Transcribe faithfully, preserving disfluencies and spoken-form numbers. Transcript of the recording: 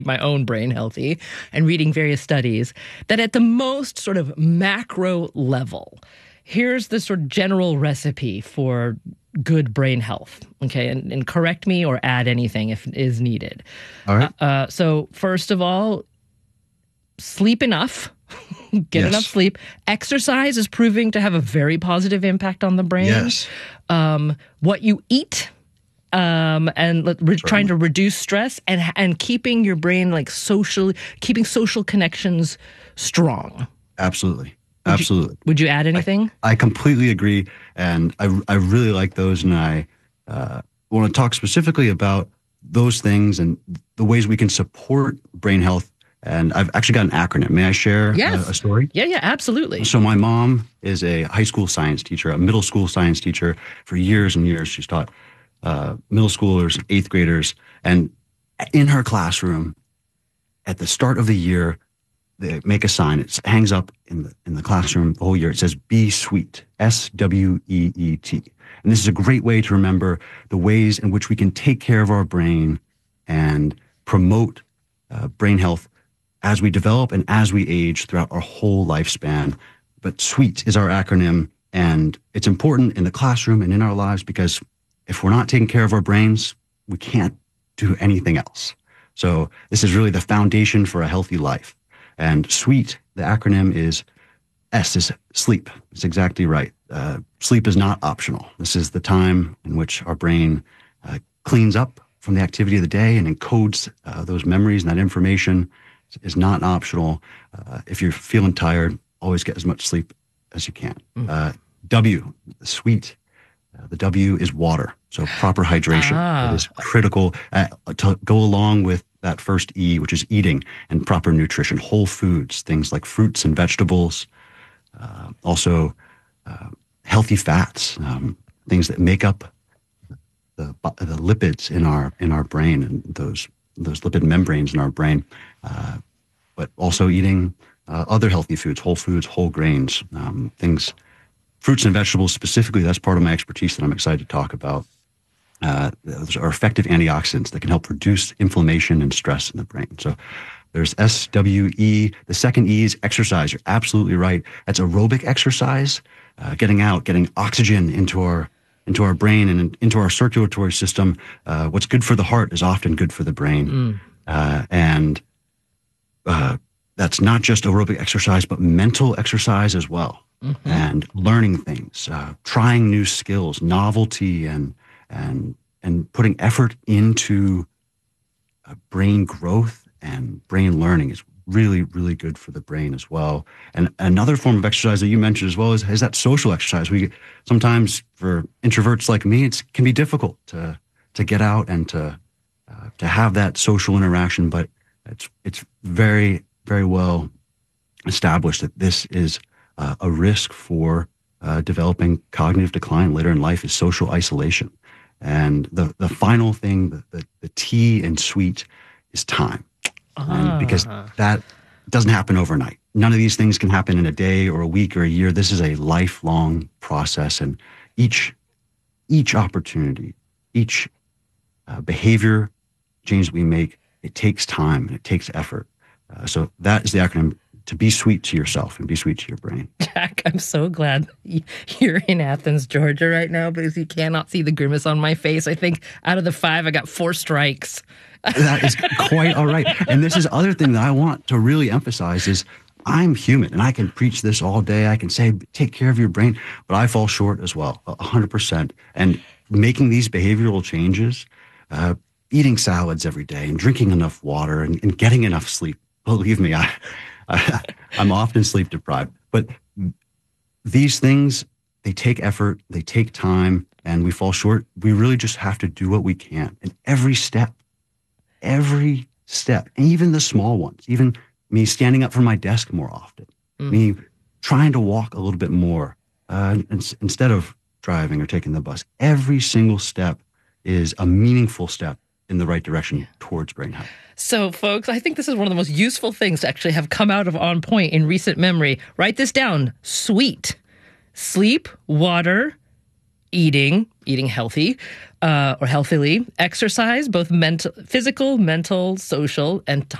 my own brain healthy and reading various studies, that at the most sort of macro level, here's the sort of general recipe for good brain health. Okay, and, and correct me or add anything if is needed. All right. Uh, uh, so first of all, sleep enough. Get yes. enough sleep. Exercise is proving to have a very positive impact on the brain. Yes. Um, what you eat, um, and re- trying to reduce stress, and and keeping your brain like social, keeping social connections strong. Absolutely. Would Absolutely. You, would you add anything? I, I completely agree, and I I really like those, and I uh, want to talk specifically about those things and the ways we can support brain health. And I've actually got an acronym. May I share yes. a, a story? Yeah, yeah, absolutely. So my mom is a high school science teacher, a middle school science teacher for years and years. She's taught uh, middle schoolers, eighth graders. And in her classroom, at the start of the year, they make a sign. It hangs up in the, in the classroom the whole year. It says, "Be sweet," S W E E T. And this is a great way to remember the ways in which we can take care of our brain and promote uh, brain health as we develop and as we age throughout our whole lifespan. But SWEET is our acronym, and it's important in the classroom and in our lives because if we're not taking care of our brains, we can't do anything else. So this is really the foundation for a healthy life. And SWEET, the acronym is S is sleep. It's exactly right. Uh, sleep is not optional. This is the time in which our brain uh, cleans up from the activity of the day and encodes uh, those memories and that information. Is not optional. Uh, if you're feeling tired, always get as much sleep as you can. Mm. Uh, W, sweet. Uh, the W is water. So proper hydration ah. is critical uh, to go along with that first E, which is eating and proper nutrition, whole foods, things like fruits and vegetables. Uh, also, uh, healthy fats, um, things that make up the, the lipids in our in our brain and those those lipid membranes in our brain. Uh, but also eating uh, other healthy foods, whole foods, whole grains, um, things, fruits and vegetables specifically. That's part of my expertise that I'm excited to talk about. Uh, those are effective antioxidants that can help reduce inflammation and stress in the brain. So there's S W E. The second E is exercise. You're absolutely right. That's aerobic exercise, uh, getting out, getting oxygen into our into our brain and into our circulatory system. Uh, what's good for the heart is often good for the brain. Mm. Uh, and uh, that's not just aerobic exercise, but mental exercise as well. Mm-hmm. And learning things, uh, trying new skills, novelty, and and and putting effort into uh, brain growth and brain learning is really, really good for the brain as well. And another form of exercise that you mentioned as well is, is that social exercise. We sometimes, for introverts like me, it can be difficult to to get out and to uh, to have that social interaction. But it's it's very, very well established that this is uh, a risk for uh, developing cognitive decline later in life is social isolation. And the the final thing, the the, the T in sweet, is time. And because that doesn't happen overnight. None of these things can happen in a day or a week or a year. This is a lifelong process, and each each opportunity, each uh, behavior change that we make, it takes time and it takes effort. Uh, so that is the acronym: to be sweet to yourself and be sweet to your brain. Jack, I'm so glad you're in Athens, Georgia right now, because you cannot see the grimace on my face. I think out of the five, I got four strikes. That is quite all right. And this is other thing that I want to really emphasize is I'm human, and I can preach this all day. I can say, take care of your brain, but I fall short as well, one hundred percent. And making these behavioral changes, uh, eating salads every day and drinking enough water and, and getting enough sleep. Believe me, I, I, I'm often sleep deprived. But these things, they take effort, they take time, and we fall short. We really just have to do what we can. And every step, every step, and even the small ones, even me standing up from my desk more often, mm. me trying to walk a little bit more uh, instead of driving or taking the bus. Every single step is a meaningful step in the right direction towards brain health. So, folks, I think this is one of the most useful things to actually have come out of On Point in recent memory. Write this down. Sweet. Sleep, water, eating, eating healthy, uh, or healthily, exercise, both mental, physical, mental, social, and